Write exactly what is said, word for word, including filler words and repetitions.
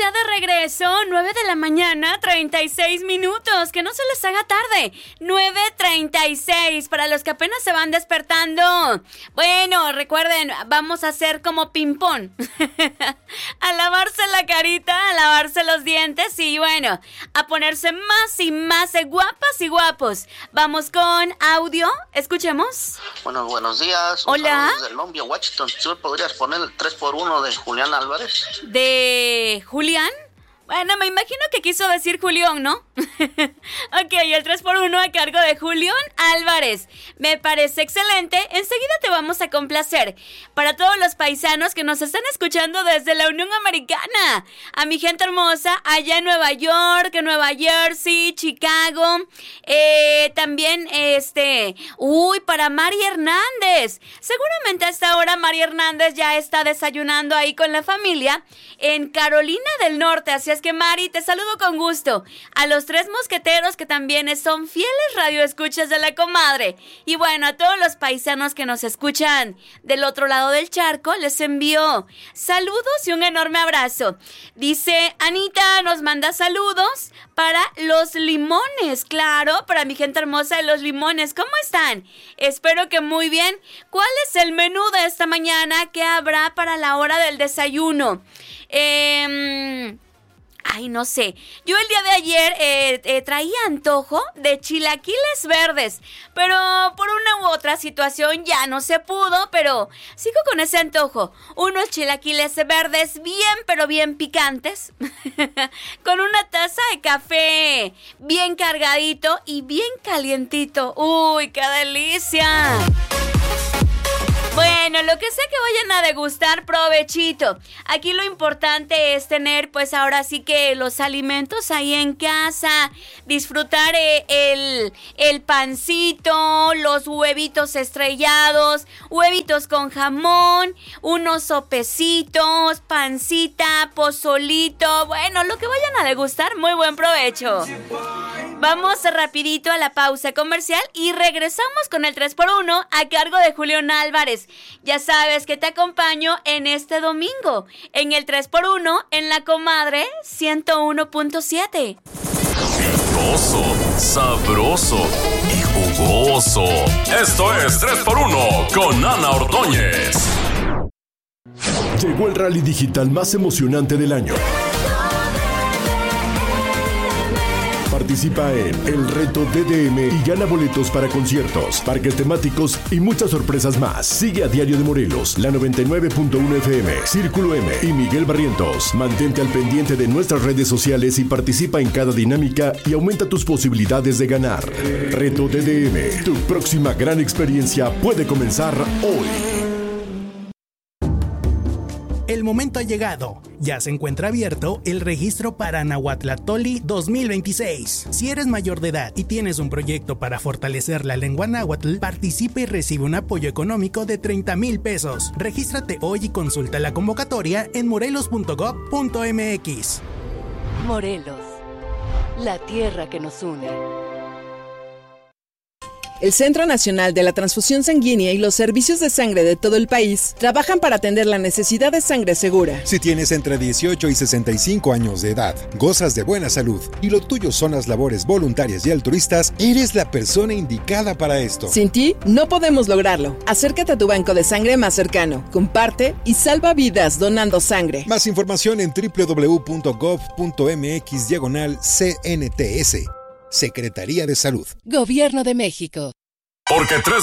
ya de regreso, nueve de la mañana, treinta y seis minutos, que no se les haga tarde, nueve treinta y seis, para los que apenas se van despertando. Bueno, recuerden, vamos a hacer como ping-pong, a lavarse la carita, a lavarse los dientes y bueno, a ponerse más y más guapas y guapos. Vamos con audio, escuchemos. Bueno, buenos días. Hola. Desde Lombia, Washington. ¿Sí me podrías poner el tres por uno de Julián Álvarez? ¿De Julián? Bueno, me imagino que quiso decir Julián, ¿no? Ok, el tres por uno a cargo de Julián Álvarez. Me parece excelente. Enseguida te vamos a complacer. Para todos los paisanos que nos están escuchando desde la Unión Americana. A mi gente hermosa allá en Nueva York, en Nueva Jersey, Chicago. Eh, también, este... Uy, para Mari Hernández. Seguramente a esta hora Mari Hernández ya está desayunando ahí con la familia en Carolina del Norte. Así es que Mari, te saludo con gusto. A los tres mosqueteros que también son fieles radioescuchas de la comadre. Y bueno, a todos los paisanos que nos escuchan del otro lado del charco, les envío saludos y un enorme abrazo. Dice Anita, nos manda saludos para los limones. Claro, para mi gente hermosa de los limones. ¿Cómo están? Espero que muy bien. ¿Cuál es el menú de esta mañana que habrá para la hora del desayuno? Eh... Ay, no sé. Yo el día de ayer eh, eh, traía antojo de chilaquiles verdes, pero por una u otra situación ya no se pudo, pero sigo con ese antojo. Unos chilaquiles verdes bien, pero bien picantes, con una taza de café bien cargadito y bien calientito. ¡Uy, qué delicia! Bueno, lo que sé que vayan a degustar, provechito. Aquí lo importante es tener, pues ahora sí que los alimentos ahí en casa, disfrutar eh, el, el pancito, los huevitos estrellados, huevitos con jamón, unos sopecitos, pancita, pozolito. Bueno, lo que vayan a degustar, muy buen provecho. Vamos rapidito a la pausa comercial y regresamos con el tres por uno a cargo de Julián Álvarez. Ya sabes que te acompaño en este domingo, en el tres por uno en La Comadre ciento uno punto siete. Sabroso, sabroso y jugoso. Esto es tres por uno con Ana Ordóñez. Llegó el rally digital más emocionante del año. Participa en el reto D D M y gana boletos para conciertos, parques temáticos y muchas sorpresas más. Sigue a Diario de Morelos, la noventa y nueve punto uno F M, Círculo M y Miguel Barrientos. Mantente al pendiente de nuestras redes sociales y participa en cada dinámica y aumenta tus posibilidades de ganar. Reto D D M, tu próxima gran experiencia puede comenzar hoy. El momento ha llegado. Ya se encuentra abierto el registro para Nahuatlatoli dos mil veintiséis. Si eres mayor de edad y tienes un proyecto para fortalecer la lengua náhuatl, participa y recibe un apoyo económico de treinta mil pesos. Regístrate hoy y consulta la convocatoria en morelos punto gob punto mx. Morelos, la tierra que nos une. El Centro Nacional de la Transfusión Sanguínea y los servicios de sangre de todo el país trabajan para atender la necesidad de sangre segura. Si tienes entre dieciocho y sesenta y cinco años de edad, gozas de buena salud y lo tuyo son las labores voluntarias y altruistas, eres la persona indicada para esto. Sin ti, no podemos lograrlo. Acércate a tu banco de sangre más cercano, comparte y salva vidas donando sangre. Más información en doble u doble u doble u punto gob punto mx diagonal C N T S. Secretaría de Salud. Gobierno de México. Porque tres